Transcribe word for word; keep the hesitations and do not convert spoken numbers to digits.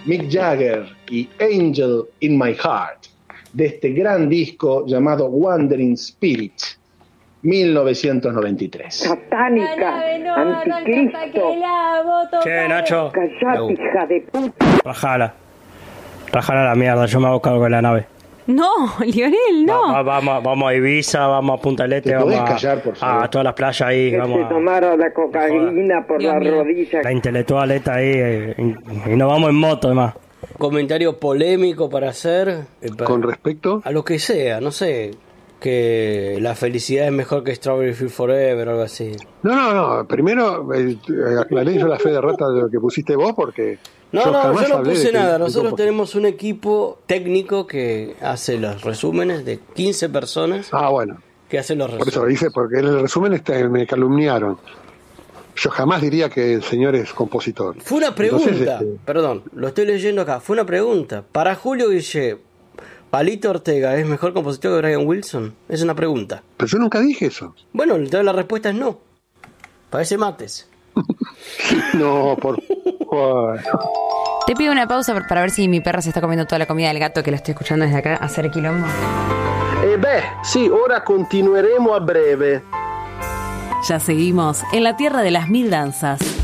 Mick Jagger y Angel in My Heart, de este gran disco llamado Wandering Spirit, mil novecientos noventa y tres. Satánica, anticristo. Che, Nacho. Callate, hija de puta. Rajala. Rajala la mierda, yo me hago cargo de la nave. No, Lionel, no. Va, va, vamos, vamos a Ibiza, vamos a Punta del Este, ¿Te vamos podés a, callar, por favor? a todas las playas ahí. Que Vamos se a, tomaron la cocaína por Dios la mío. rodilla. la intelectual esta ahí eh, y, y nos vamos en moto además. Comentario polémico para hacer eh, para- Con respecto, a lo que sea, no sé, que la felicidad es mejor que Strawberry Fields Forever o algo así. no, no, no, primero eh, aclaré yo la fe de rata de lo que pusiste vos porque No, yo no, jamás yo no hablé de puse que- nada. de Nosotros cómo- tenemos un equipo técnico que hace los resúmenes de quince personas Ah, bueno, que hacen los por eso resúmenes. dice, porque en el resumen este, me calumniaron. Yo jamás diría que el señor es compositor. Fue una pregunta, Entonces, este, perdón, lo estoy leyendo acá. Fue una pregunta. Para Julio Guille, ¿Palito Ortega es mejor compositor que Brian Wilson? Es una pregunta. pero yo nunca dije eso. Bueno, entonces la respuesta es no. Parece mates. No, por favor. Te pido una pausa para ver si mi perra se está comiendo toda la comida del gato, que la estoy escuchando desde acá hacer quilombo. E beh, sì, ora continueremo a breve. Ya seguimos en la tierra de las mil danzas.